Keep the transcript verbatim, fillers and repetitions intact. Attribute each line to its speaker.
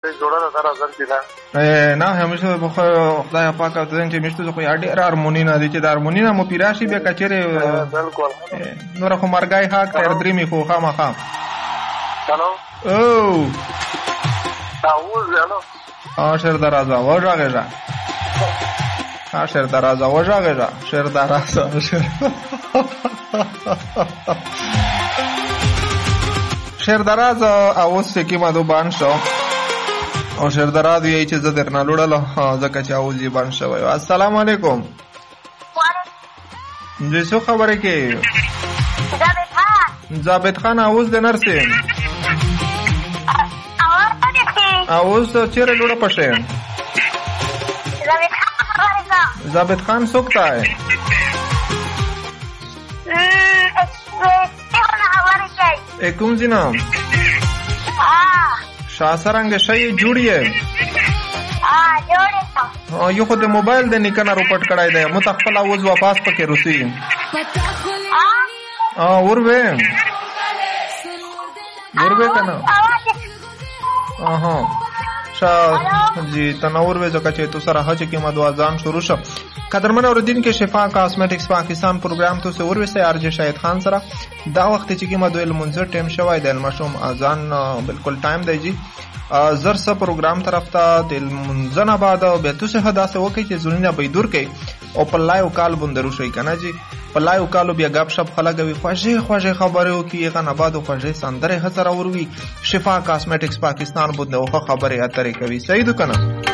Speaker 1: جوړه ده سره ځل دي
Speaker 2: نه همیشه بخیر خدای پاک ته چې مشته خو ډېر هارمونی نه دي چې د هارمونی نه مو پیراشي به کچره
Speaker 1: بالکل
Speaker 2: نور خو مرګای حق تر درې می خو خامخا
Speaker 1: هلو
Speaker 2: او
Speaker 1: تاوز هلو
Speaker 2: ها شر درازا وژاغه جا ها شر درازا وژاغه جا شر درازا شر شر درازا اوس کې ما دو بان شو او شر دراز یې چې زه درنه لوړل ځکه چې اوس یې بان شوی. السلام علیکم. جی څه خبره کې
Speaker 3: ثابت خان
Speaker 2: ثابت خان اوس د نرسې اوس چیرې لوړه پښې
Speaker 3: ثابت خان خبره کا
Speaker 2: ثابت خان څوک تا ہے کوم ځنا شاه سرنګ شي جوړیه
Speaker 3: ها جوړه
Speaker 2: او یو خو د موبایل د نکنه روپټ کړای دی مو تخپل اوس واپس پکې روسي ها وروي وروي کنه اها شاه جی تنور وې ځکه چې تو سره حج کې مدو اذان شروع شو. قدرمن اوردین کې شفا کاسمیټکس پاکستان پروګرام ته سور وسه ارج شاهد خان سره دا وخت چې کې مدو المنذر ټیم شوای د المشوم اذان بالکل ټایم دی جی زر سره پروګرام طرف ته د منځنه بعد به تاسو هداسه وکي چې زونه به دور کوي او په لایو کال بوندرو شي کنه جی په لایو کالو بیا غب شپ خلګوي خوږه خوږه خبره وکي غن آباد او خوږه سندره هزار اوروي شفا کاسمیټکس پاکستان بده او خبره اترې کوي صحیح ده کنه.